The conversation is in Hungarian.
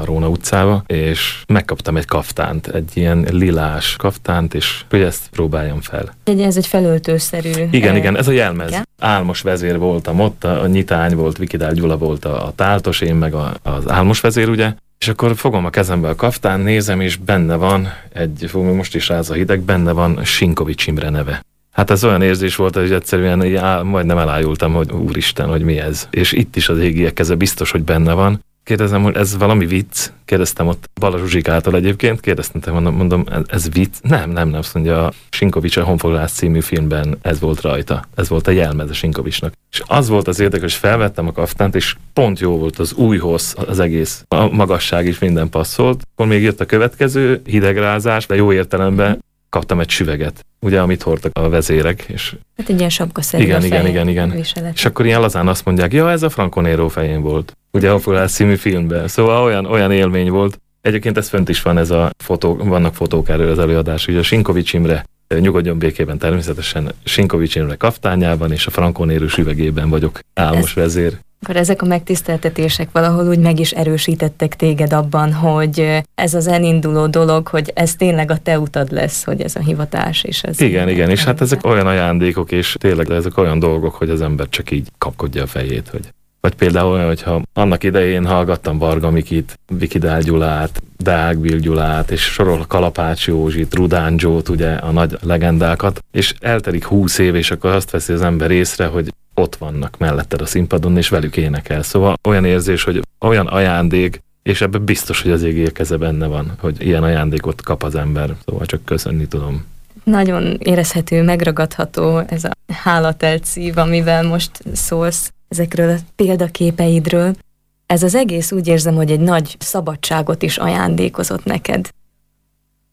a Róna utcába, és megkaptam egy kaftánt, egy ilyen lilás kaftánt, és hogy ezt próbáljam fel. Ez egy felöltőszerű. Igen, ez a jelmez. Igen. Álmos vezér voltam ott, a Nyitány volt, Vikidál Gyula volt a táltos, én meg az álmos vezér, ugye? És akkor fogom a kezembe a kaftán, nézem, és benne van, most is ráz a hideg, benne van Sinkovics Imre neve. Hát ez olyan érzés volt, hogy egyszerűen majdnem elájultam, hogy úristen, hogy mi ez. És itt is az égiek keze biztos, hogy benne van. Kérdezem, hogy ez valami vicc? Kérdeztem ott Bala Zsuzsikától egyébként, kérdeztem, mondom, ez vicc? Nem, azt mondja, a Sinkovics a Honfoglalás című filmben ez volt rajta. Ez volt a jelmez a Sinkovicsnak. És az volt az érdekes, hogy felvettem a kaftánt, és pont jó volt az újhoz, az egész, a magasság is minden passzolt. Akkor még jött a következő hidegrázás, de jó értelemben kaptam egy süveget, ugye, amit hordtak a vezérek. És hát egy ilyen sapkaszerű igen. És akkor ilyen lazán azt mondják, ja, ez a Franco Nero fején volt. Ugye a Honfoglalás című filmben. Szóval olyan élmény volt. Egyébként ez fönt is van, ez a fotó, vannak fotók erről az előadás, ugye a Sinkovics Imre nyugodjon békében természetesen Sinkovics Imre kaftányában, és a Franco Nero süvegében vagyok álmos vezér. Akkor ezek a megtiszteltetések valahol úgy meg is erősítettek téged abban, hogy ez az elinduló dolog, hogy ez tényleg a te utad lesz, hogy ez a hivatás. És ez igen, és hát ezek olyan ajándékok, és tényleg ezek olyan dolgok, hogy az ember csak így kapkodja a fejét, hogy vagy például olyan, hogyha annak idején hallgattam Varga Mikit, Vikidál Gyulát, Deák Bill Gyulát, és sorol Kalapács Józsit, Rudán Zsót, ugye a nagy legendákat, és eltelik 20 év, és akkor azt veszi az ember észre, hogy ott vannak melletted a színpadon, és velük énekel. Szóval olyan érzés, hogy olyan ajándék, és ebben biztos, hogy az égiek keze benne van, hogy ilyen ajándékot kap az ember. Szóval csak köszönni tudom. Nagyon érezhető, megragadható ez a hálatelt szív, amivel most szólsz ezekről a példaképeidről. Ez az egész úgy érzem, hogy egy nagy szabadságot is ajándékozott neked.